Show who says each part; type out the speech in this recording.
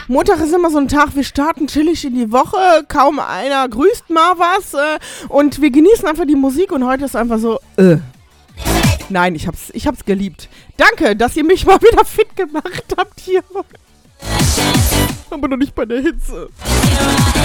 Speaker 1: Montag ist immer so ein Tag, wir starten chillig in die Woche, kaum einer grüßt mal was und wir genießen einfach die Musik und heute ist einfach so, Nein, ich hab's geliebt. Danke, dass ihr mich mal wieder fit gemacht habt hier. Aber noch nicht bei der Hitze.